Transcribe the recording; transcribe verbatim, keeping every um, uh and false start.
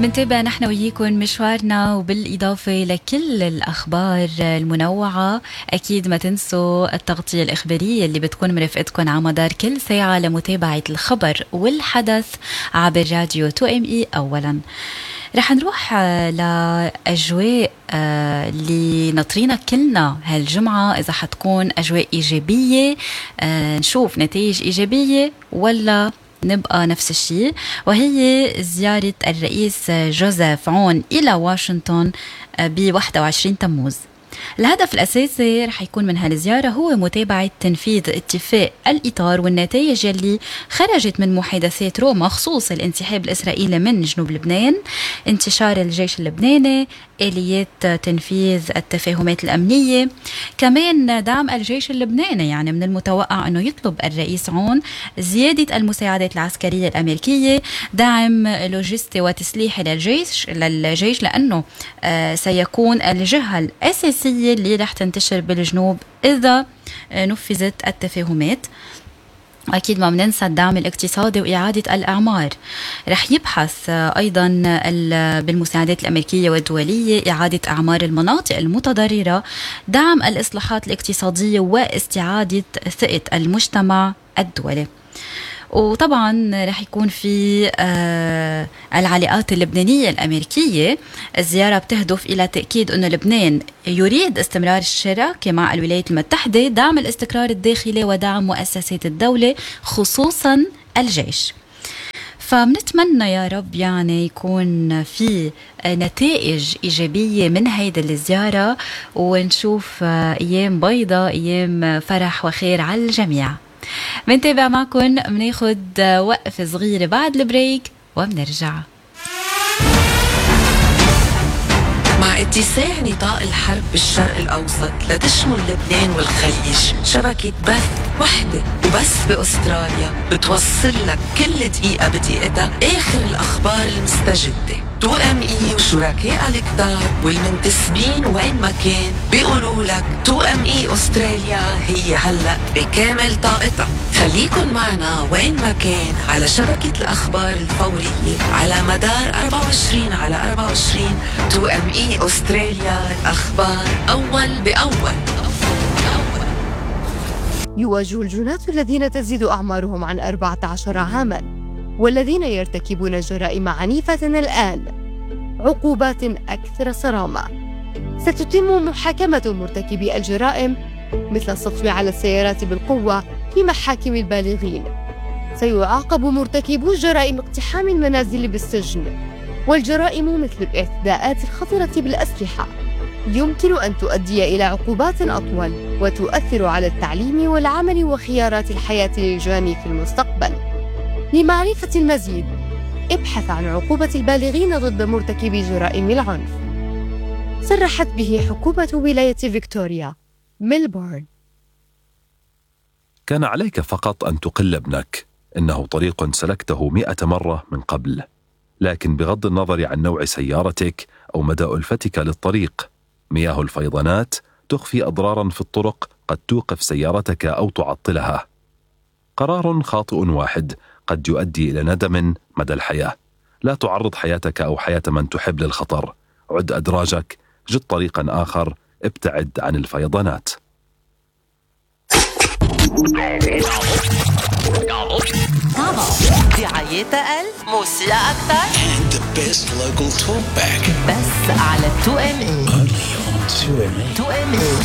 منتابع نحن وياكم مشوارنا، وبالإضافة لكل الأخبار المنوعة أكيد ما تنسوا التغطية الإخبارية اللي بتكون مرافقتكم على مدار كل ساعة لمتابعة الخبر والحدث عبر راديو تو ام اي. أولا رح نروح لأجواء اللي نطرينا كلنا هالجمعة، إذا حتكون أجواء إيجابية نشوف نتائج إيجابية ولا نبقى نفس الشيء، وهي زيارة الرئيس جوزيف عون إلى واشنطن ب واحد وعشرين تموز. الهدف الأساسي رح يكون من هالزيارة هو متابعة تنفيذ اتفاق الإطار والنتائج اللي خرجت من محادثات روما خصوص الانسحاب الإسرائيلي من جنوب لبنان، انتشار الجيش اللبناني، آليات تنفيذ التفاهمات الأمنية، كمان دعم الجيش اللبناني. يعني من المتوقع أنه يطلب الرئيس عون زيادة المساعدات العسكرية الأمريكية، دعم لوجستي وتسليحي للجيش للجيش لأنه آه سيكون الجهة الأساسية اللي رح تنتشر بالجنوب إذا نفذت التفاهمات. أكيد ما بننسى الدعم الاقتصادي وإعادة الأعمار. رح يبحث أيضا بالمساعدات الأمريكية والدولية إعادة أعمار المناطق المتضررة، دعم الإصلاحات الاقتصادية واستعادة ثقة المجتمع الدولي. وطبعا رح يكون في آه العلاقات اللبنانية الأمريكية. الزيارة بتهدف إلى تأكيد أن لبنان يريد استمرار الشراكة مع الولايات المتحدة، دعم الاستقرار الداخلي ودعم مؤسسات الدولة خصوصا الجيش. فبنتمنى يا رب يعني يكون في نتائج إيجابية من هيدا الزيارة، ونشوف أيام بيضة، أيام فرح وخير على الجميع. منتابع معكم، مناخد وقف صغيرة بعد البريك ومنرجع. مع اتساع نطاق الحرب بالشرق الأوسط لتشمل لبنان والخليج، شبكة بث وحدة وبس بأستراليا بتوصل لك كل دقيقة بدقيقتها آخر الأخبار المستجدة. تو ام اي وشركاء الكتار والمنتسبين وين ما كان بيقولوا لك تو ام اي أستراليا هي هلأ بكامل طاقتها. خليكن معنا وين ما كان على شبكة الأخبار الفورية على مدار أربعة وعشرين على أربعة وعشرين. تو ام اي أستراليا، الأخبار أول بأول. يواجه الجنات الذين تزيد أعمارهم عن أربعة عشر عاماً والذين يرتكبون جرائم عنيفة الآن عقوبات أكثر صرامة. ستتم محاكمة مرتكبي الجرائم مثل السطو على السيارات بالقوة في محاكم البالغين. سيعاقب مرتكبو جرائم اقتحام المنازل بالسجن، والجرائم مثل الاعتداءات الخطرة بالأسلحة يمكن أن تؤدي إلى عقوبات أطول وتؤثر على التعليم والعمل وخيارات الحياة للجاني في المستقبل. لمعرفة المزيد ابحث عن عقوبة البالغين ضد مرتكبي جرائم العنف. صرحت به حكومة ولاية فيكتوريا ميلبورن. كان عليك فقط أن تقل ابنك، إنه طريق سلكته مئة مرة من قبل، لكن بغض النظر عن نوع سيارتك أو مدى ألفتك للطريق، مياه الفيضانات تخفي أضرارا في الطرق قد توقف سيارتك أو تعطلها. قرار خاطئ واحد قد يؤدي إلى ندم مدى الحياة. لا تعرض حياتك أو حياة من تحب للخطر. عد أدراجك، جد طريقا آخر، ابتعد عن الفيضانات. دعايات أقل، موسيقى أكثر، and the best local talkback. بس على تو ام اي. Only on تو ام اي. تو ام اي.